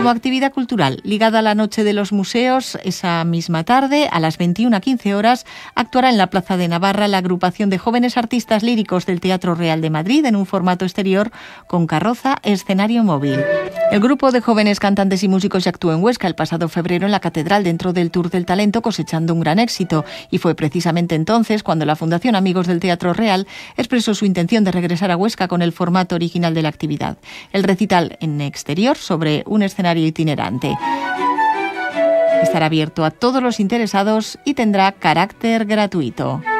como actividad cultural ligada a la Noche de los Museos, esa misma tarde, a las 21:15 horas, actuará en la Plaza de Navarra la agrupación de jóvenes artistas líricos del Teatro Real de Madrid en un formato exterior con carroza, escenario móvil. El grupo de jóvenes cantantes y músicos ya actuó en Huesca el pasado febrero en la Catedral dentro del Tour del Talento, cosechando un gran éxito, y fue precisamente entonces cuando la Fundación Amigos del Teatro Real expresó su intención de regresar a Huesca con el formato original de la actividad, el recital en exterior sobre un escenario itinerante. Estará abierto a todos los interesados y tendrá carácter gratuito.